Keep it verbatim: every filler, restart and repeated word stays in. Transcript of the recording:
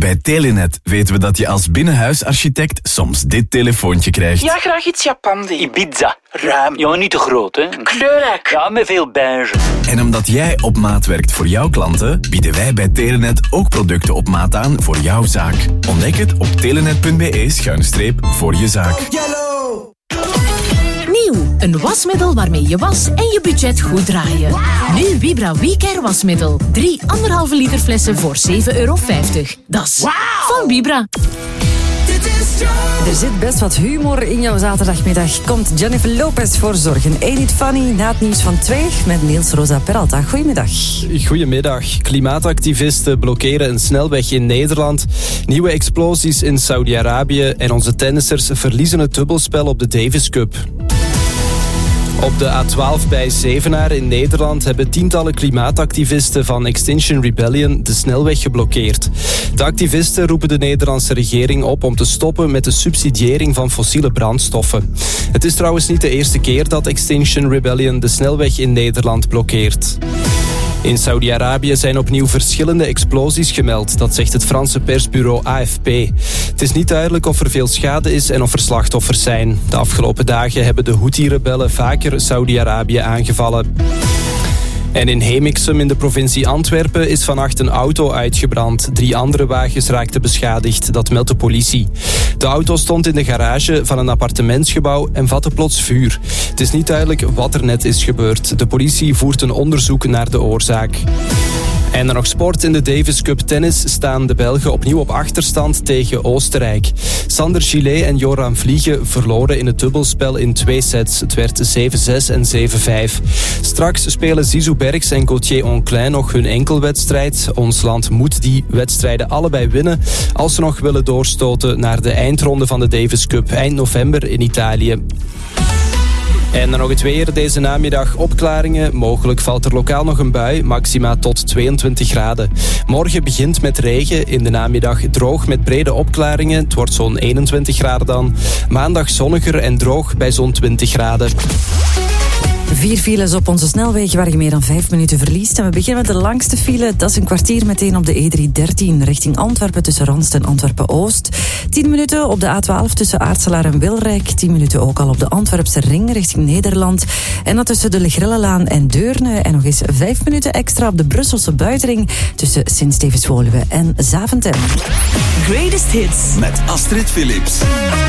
Bij Telenet weten we dat je als binnenhuisarchitect soms dit telefoontje krijgt. Ja, graag iets Japandi. Ibiza. Ruim. Ja, niet te groot, hè. Kleurrijk. Ja, met veel beige. En omdat jij op maat werkt voor jouw klanten, bieden wij bij Telenet ook producten op maat aan voor jouw zaak. Ontdek het op telenet.be schuine streep voor je zaak. Nieuw, een wasmiddel waarmee je was en je budget goed draaien. Nu Vibra WeCare wasmiddel. Drie anderhalve liter flessen voor zeven euro vijftig. Dat is van Vibra. Er zit best wat humor in jouw zaterdagmiddag. Komt Jennifer Lopez voor zorgen. Ain't it funny na het nieuws van twee met Niels Rosa Peralta. Goedemiddag. Goedemiddag. Klimaatactivisten blokkeren een snelweg in Nederland. Nieuwe explosies in Saudi-Arabië. En onze tennissers verliezen het dubbelspel op de Davis Cup. Op de A twaalf bij Zevenaar in Nederland hebben tientallen klimaatactivisten van Extinction Rebellion de snelweg geblokkeerd. De activisten roepen de Nederlandse regering op om te stoppen met de subsidiëring van fossiele brandstoffen. Het is trouwens niet de eerste keer dat Extinction Rebellion de snelweg in Nederland blokkeert. In Saudi-Arabië zijn opnieuw verschillende explosies gemeld, dat zegt het Franse persbureau A F P. Het is niet duidelijk of er veel schade is en of er slachtoffers zijn. De afgelopen dagen hebben de Houthi-rebellen vaker Saudi-Arabië aangevallen. En in Hemixum in de provincie Antwerpen is vannacht een auto uitgebrand. Drie andere wagens raakten beschadigd, dat meldt de politie. De auto stond in de garage van een appartementsgebouw en vatte plots vuur. Het is niet duidelijk wat er net is gebeurd. De politie voert een onderzoek naar de oorzaak. En dan nog sport. In de Davis Cup tennis staan de Belgen opnieuw op achterstand tegen Oostenrijk. Sander Gillet en Joran Vliegen verloren in het dubbelspel in twee sets. Het werd zeven zes en zeven vijf. Straks spelen Zizou Bergs en Gauthier Onclin nog hun enkelwedstrijd. Ons land moet die wedstrijden allebei winnen als ze nog willen doorstoten naar de eindronde van de Davis Cup eind november in Italië. En dan nog het weer deze namiddag. Opklaringen. Mogelijk valt er lokaal nog een bui. Maxima tot tweeëntwintig graden. Morgen begint met regen. In de namiddag droog met brede opklaringen. Het wordt zo'n eenentwintig graden dan. Maandag zonniger en droog bij zo'n twintig graden. Vier files op onze snelwegen waar je meer dan vijf minuten verliest. En we beginnen met de langste file. Dat is een kwartier meteen op de E driehonderddertien richting Antwerpen tussen Ranst en Antwerpen-Oost. Tien minuten op de A twaalf tussen Aartselaar en Wilrijk. Tien minuten ook al op de Antwerpse ring richting Nederland. En dat tussen de Legrellenlaan en Deurne. En nog eens vijf minuten extra op de Brusselse buitenring tussen Sint-Stevens-Woluwe en Zaventem. Greatest Hits Met Astrid Philips.